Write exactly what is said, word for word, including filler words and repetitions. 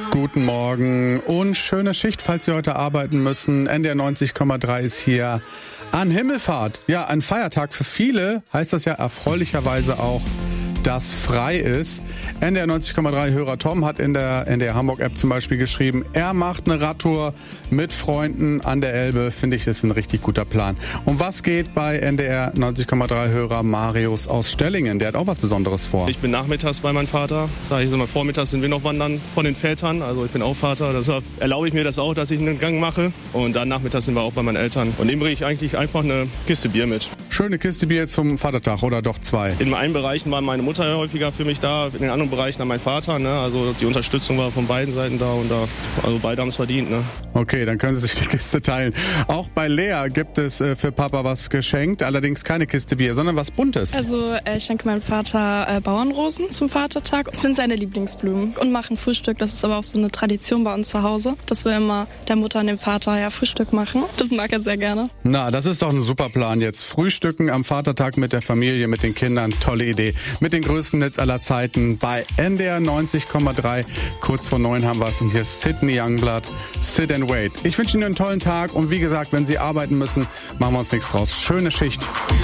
Guten Morgen und schöne Schicht, falls Sie heute arbeiten müssen. N D R neunzig Komma drei ist hier an Himmelfahrt. Ja, ein Feiertag für viele, heißt das ja erfreulicherweise auch, dass frei ist. N D R neunzig Komma drei Hörer Tom hat in der N D R Hamburg App zum Beispiel geschrieben, er macht eine Radtour mit Freunden an der Elbe. Finde ich, das ist ein richtig guter Plan. Und was geht bei N D R neunzig Komma drei Hörer Marius aus Stellingen? Der hat auch was Besonderes vor. Ich bin nachmittags bei meinem Vater. Ich sag mal, vormittags sind wir noch wandern von den Vätern. Also ich bin auch Vater. Deshalb erlaube ich mir das auch, dass ich einen Gang mache. Und dann nachmittags sind wir auch bei meinen Eltern. Und dem bringe ich eigentlich einfach eine Kiste Bier mit. Schöne Kiste Bier zum Vatertag oder doch zwei? In einen Bereichen war meine Mutter häufiger für mich da, in den anderen Bereichen dann mein Vater. Ne? Also die Unterstützung war von beiden Seiten da und da, also beide haben es verdient. Ne? Okay, dann können Sie sich die Kiste teilen. Auch bei Lea gibt es äh, für Papa was geschenkt, allerdings keine Kiste Bier, sondern was Buntes. Also äh, ich schenke meinem Vater äh, Bauernrosen zum Vatertag. Das sind seine Lieblingsblumen und machen Frühstück. Das ist aber auch so eine Tradition bei uns zu Hause, dass wir immer der Mutter und dem Vater ja Frühstück machen. Das mag er sehr gerne. Na, das ist doch ein super Plan jetzt. Frühstücken am Vatertag mit der Familie, mit den Kindern. Tolle Idee. Mit den größten Hits aller Zeiten bei N D R neunzig Komma drei. Kurz vor neun haben wir es und hier ist Sydney Youngblood. Sit and wait. Ich wünsche Ihnen einen tollen Tag und wie gesagt, wenn Sie arbeiten müssen, machen wir uns nichts draus. Schöne Schicht.